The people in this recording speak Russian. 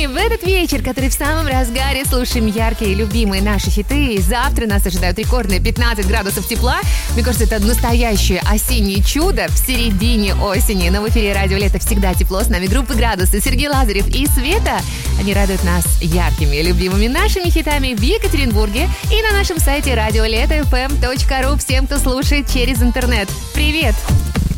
хитами в этот вечер, который в самом разгаре. Слушаем яркие и любимые наши хиты. Завтра нас ожидают рекордные 15 градусов тепла. Мне кажется, это настоящее осеннее чудо в середине осени. Но в эфире Радио Лето всегда тепло. С нами группа «Градусы», Сергей Лазарев и Света. Они радуют нас яркими и любимыми нашими хитами в Екатеринбурге и на нашем сайте radiolето.fm.ru. Всем, кто слушает через интернет. Привет!